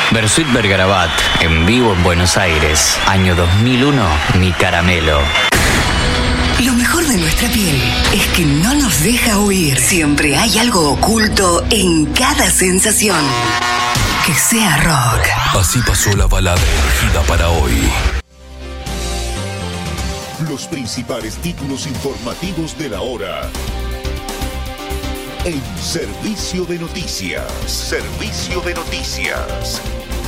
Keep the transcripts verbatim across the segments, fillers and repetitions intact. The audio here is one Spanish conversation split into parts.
Bersuit Vergarabat, en vivo en Buenos Aires, año dos mil uno, Mi Caramelo. Lo mejor de nuestra piel es que no nos deja huir. Siempre hay algo oculto en cada sensación. Que sea rock. Así pasó la balada elegida para hoy. Los principales títulos informativos de la hora. En Servicio de Noticias. Servicio de Noticias.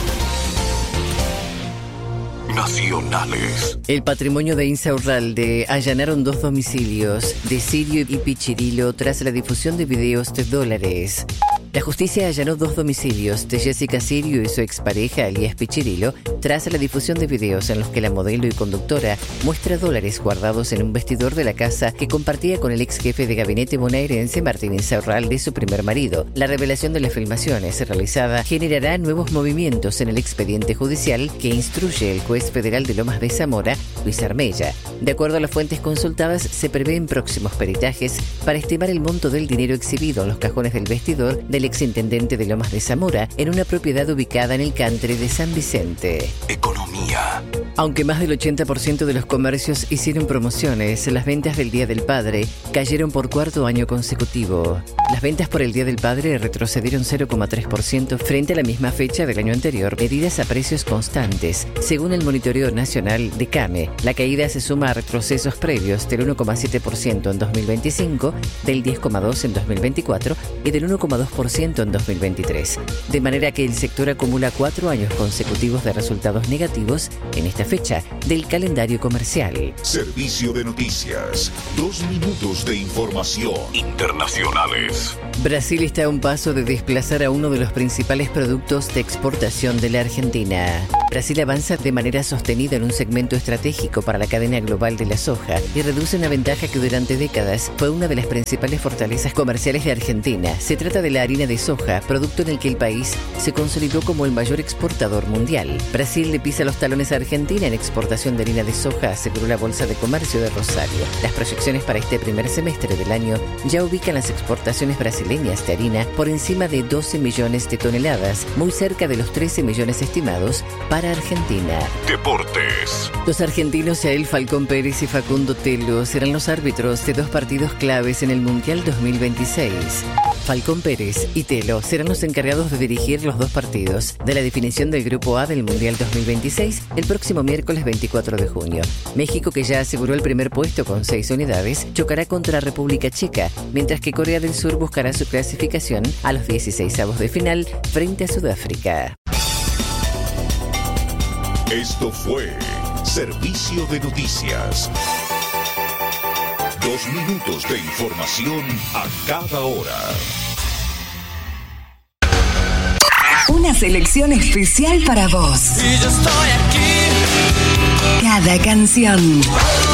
Nacionales. El patrimonio de Insaurralde allanaron dos domicilios de Sirio y Pichirilo tras la difusión de videos de dólares. La justicia allanó dos domicilios de Jessica Sirio y su expareja Elías Pichirilo tras la difusión de videos en los que la modelo y conductora muestra dólares guardados en un vestidor de la casa que compartía con el ex jefe de gabinete bonaerense Martín Insaurralde, su primer marido. La revelación de las filmaciones realizada generará nuevos movimientos en el expediente judicial que instruye el juez federal de Lomas de Zamora, Luis Armella. De acuerdo a las fuentes consultadas, se prevén próximos peritajes para estimar el monto del dinero exhibido en los cajones del vestidor del exintendente de Lomas de Zamora en una propiedad ubicada en el country de San Vicente. Economía. Aunque más del ochenta por ciento de los comercios hicieron promociones, las ventas del Día del Padre cayeron por cuarto año consecutivo. Las ventas por el Día del Padre retrocedieron cero coma tres por ciento frente a la misma fecha del año anterior, medidas a precios constantes, según el monitoreo nacional de CAME. La caída se suma a retrocesos previos del uno coma siete por ciento en dos mil veinticinco, del diez coma dos por ciento en dos mil veinticuatro y del uno coma dos por ciento en dos mil veintitrés. De manera que el sector acumula cuatro años consecutivos de resultados negativos en esta fecha del calendario comercial. Servicio de Noticias. Dos minutos de información. Internacionales. Brasil está a un paso de desplazar a uno de los principales productos de exportación de la Argentina. Brasil avanza de manera sostenida en un segmento estratégico para la cadena global de la soja y reduce una ventaja que durante décadas fue una de las principales fortalezas comerciales de Argentina. Se trata de la harina de soja, producto en el que el país se consolidó como el mayor exportador mundial. Brasil le pisa los talones a Argentina en exportación de harina de soja, aseguró la Bolsa de Comercio de Rosario. Las proyecciones para este primer semestre del año ya ubican las exportaciones brasileñas de harina por encima de doce millones de toneladas, muy cerca de los trece millones estimados para Argentina. Deportes. Los argentinos Yael Falcón Pérez y Facundo Telo serán los árbitros de dos partidos claves en el Mundial dos mil veintiséis. Falcón Pérez y Telo serán los encargados de dirigir los dos partidos de la definición del Grupo A del Mundial dos mil veintiséis el próximo miércoles veinticuatro de junio. México, que ya aseguró el primer puesto con seis unidades, chocará contra República Checa, mientras que Corea del Sur buscará su clasificación a los dieciseisavos de final frente a Sudáfrica. Esto fue Servicio de Noticias. Dos minutos de información a cada hora. Una selección especial para vos. Y yo estoy aquí. Cada canción.